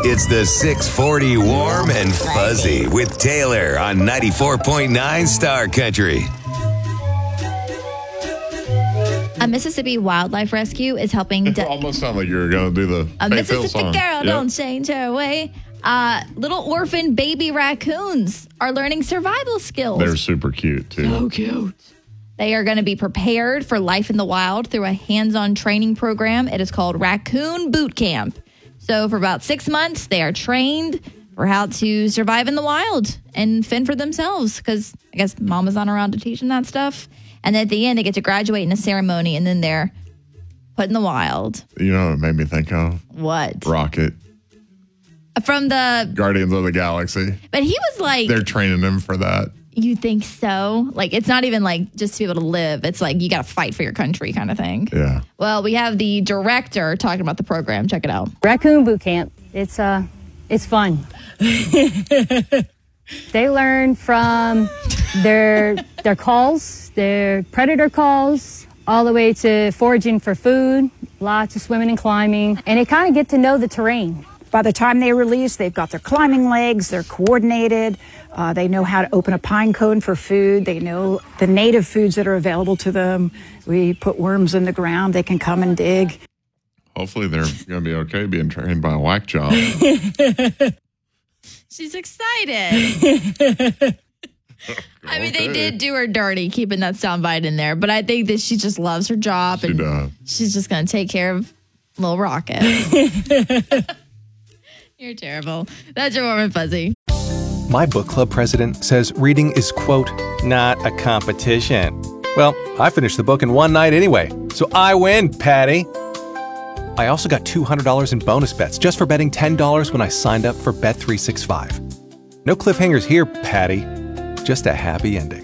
It's the 640 Warm and Fuzzy with Taylor on 94.9 Star Country. A Mississippi Wildlife Rescue is helping... It almost sounded like you were going to do the A Faith Hill Mississippi song. girl, don't change her way. Little orphan baby raccoons are learning survival skills. They're super cute, too. So cute. They are going to be prepared for life in the wild through a hands-on training program. It is called Raccoon Boot Camp. So for about 6 months, they are trained for how to survive in the wild and fend for themselves because I guess mama's not around to teach them that stuff. And then at the end, they get to graduate in a ceremony, and then they're put in the wild. You know what it made me think of? What? Rocket. From the... Guardians of the Galaxy. But he was like... They're training him for that. You think so? Like, it's not even like just to be able to live. It's like you got to fight for your country kind of thing. Yeah. Well, we have the director talking about the program. Check it out. Raccoon Boot Camp. It's fun. They learn from their calls, their predator calls, all the way to foraging for food, lots of swimming and climbing, and they kind of get to know the terrain. By the time they release, they've got their climbing legs, they're coordinated, they know how to open a pine cone for food, they know the native foods that are available to them. We put worms in the ground, they can come and dig. Hopefully they're going to be okay being trained by a whack job. She's excited. I mean, they did do her dirty keeping that soundbite in there, but I think that she just loves her job. She does. She's just going to take care of Little Rocket. You're terrible. That's your Warm and Fuzzy. My book club president says reading is, quote, not a competition. Well, I finished the book in one night anyway, so I win, Patty. I also got $200 in bonus bets just for betting $10 when I signed up for Bet365. No cliffhangers here, Patty. Just a happy ending.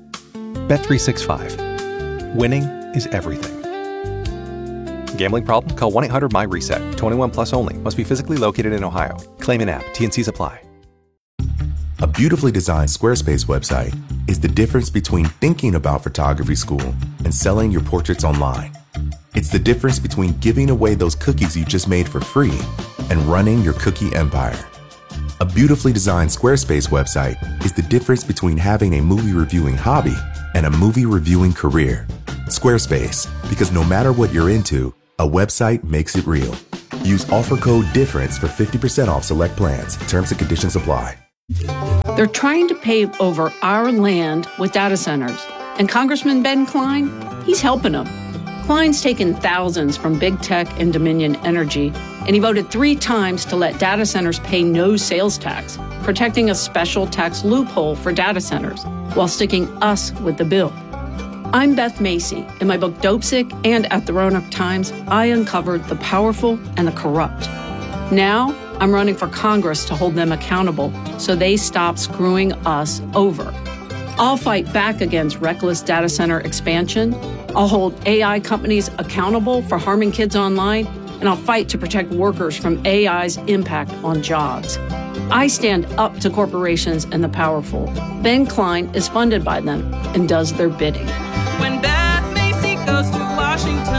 Bet365. Winning is everything. Gambling problem? Call 1-800-MY-RESET. 21 plus only. Must be physically located in Ohio. Claim in app. T&Cs apply. A beautifully designed Squarespace website is the difference between thinking about photography school and selling your portraits online. It's the difference between giving away those cookies you just made for free and running your cookie empire. A beautifully designed Squarespace website is the difference between having a movie reviewing hobby and a movie reviewing career. Squarespace, because no matter what you're into, a website makes it real. Use offer code DIFFERENCE for 50% off select plans. Terms and conditions apply. They're trying to pave over our land with data centers. And Congressman Ben Cline, he's helping them. Kline's taken thousands from big tech and Dominion Energy, and he voted 3 times to let data centers pay no sales tax, protecting a special tax loophole for data centers while sticking us with the bill. I'm Beth Macy. In my book Dope Sick and at the Roanoke Times, I uncovered the powerful and the corrupt. Now, I'm running for Congress to hold them accountable so they stop screwing us over. I'll fight back against reckless data center expansion. I'll hold AI companies accountable for harming kids online, and I'll fight to protect workers from AI's impact on jobs. I stand up to corporations and the powerful. Ben Cline is funded by them and does their bidding. When Beth Macy goes to Washington.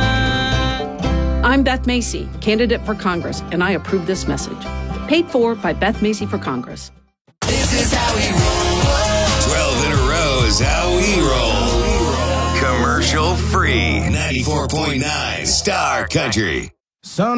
I'm Beth Macy, candidate for Congress, and I approve this message. Paid for by Beth Macy for Congress. This is how we roll. 12 in a row is how we roll. Commercial free. 94.9 Star Country.